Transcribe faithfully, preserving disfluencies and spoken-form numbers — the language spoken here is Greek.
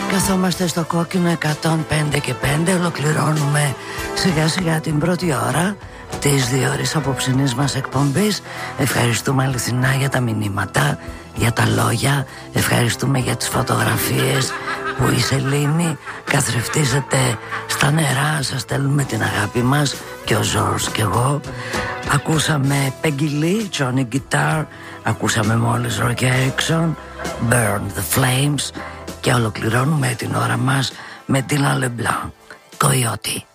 Καθόμαστε στο κόκκινο εκατόν πέντε και πέντε. Ολοκληρώνουμε σιγά σιγά την πρώτη ώρα της δύο ώρες απόψινής μας εκπομπής. Ευχαριστούμε αληθινά για τα μηνύματα, για τα λόγια. Ευχαριστούμε για τις φωτογραφίες που η Σελήνη καθρεφτίζεται στα νερά. Σας στέλνουμε την αγάπη μας και ο Ζόρς και εγώ. Ακούσαμε Peggy Lee, Johnny Guitar. Ακούσαμε μόλις Rocky Erickson, Burn the Flames. Και ολοκληρώνουμε την ώρα μας με Dylan LeBlanc, Coyote.